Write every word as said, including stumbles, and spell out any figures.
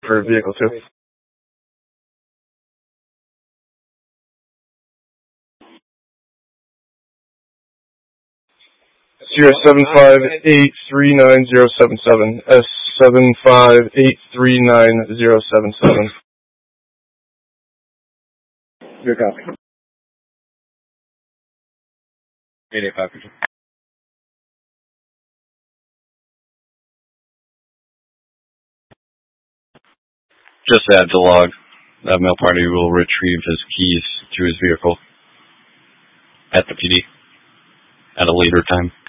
for vehicle two. Sierra seven five eight three nine zero seven seven. S seven five eight three nine zero seven seven. Good copy. eight eight five. Just add to log. That male party will retrieve his keys to his vehicle at the P D at a later time.